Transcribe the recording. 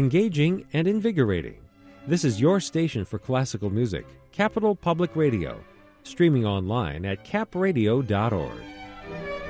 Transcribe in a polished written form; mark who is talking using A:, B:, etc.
A: engaging, and invigorating. This is your station for classical music, Capital Public Radio, streaming online at capradio.org.